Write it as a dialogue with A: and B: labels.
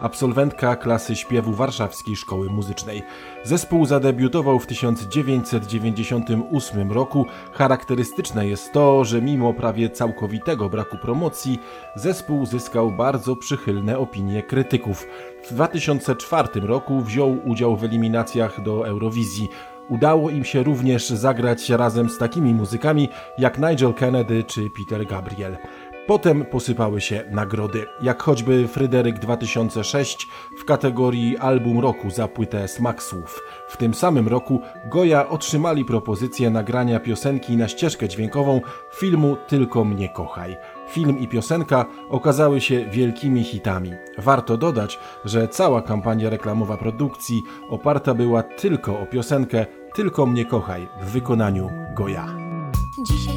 A: absolwentka klasy śpiewu Warszawskiej Szkoły Muzycznej. Zespół zadebiutował w 1998 roku. Charakterystyczne jest to, że mimo prawie całkowitego braku promocji, zespół zyskał bardzo przychylne opinie krytyków. W 2004 roku wziął udział w eliminacjach do Eurowizji. Udało im się również zagrać razem z takimi muzykami jak Nigel Kennedy czy Peter Gabriel. Potem posypały się nagrody, jak choćby Fryderyk 2006 w kategorii Album Roku za płytę Smak Słów. W tym samym roku Goja otrzymali propozycję nagrania piosenki na ścieżkę dźwiękową filmu Tylko mnie kochaj. Film i piosenka okazały się wielkimi hitami. Warto dodać, że cała kampania reklamowa produkcji oparta była tylko o piosenkę Tylko mnie kochaj w wykonaniu Goja.